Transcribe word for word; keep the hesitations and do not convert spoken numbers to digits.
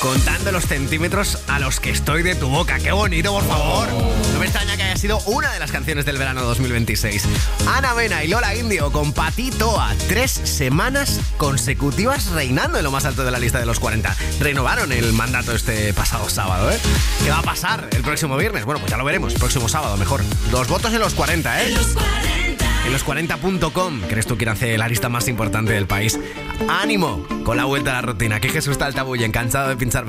contando los centímetros a los que estoy de tu boca. ¡Qué bonito, por favor! No me extraña que haya sido una de las canciones del verano dos mil veintiséis. Ana Mena y Lola Indio con Patí Toa. Tres semanas consecutivas reinando en lo más alto de la lista de los cuarenta. Renovaron el mandato este pasado sábado, ¿eh? ¿Qué va a pasar el próximo viernes? Bueno, pues ya lo veremos. Próximo sábado, mejor. Los votos en los cuarenta, ¿eh? En los cuarenta. En los cuarenta punto com. ¿Crees tú que hace la lista más importante del país? ¡Ánimo! Con la vuelta a la rutina. Que Jesús Taltabuyen, cansado de pinchar